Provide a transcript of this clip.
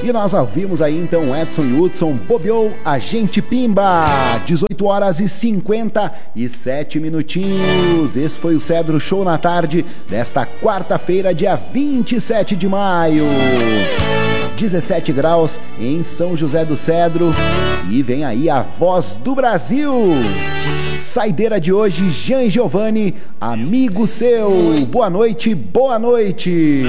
E nós ouvimos aí então Edson e Hudson, bobeou a gente pimba, 18 horas e 57 minutinhos. Esse foi o Cedro Show na tarde desta quarta-feira, dia 27 de maio. 17 graus em São José do Cedro. E vem aí a voz do Brasil. Saideira de hoje, Jean Giovanni, amigo seu. Boa noite, boa noite.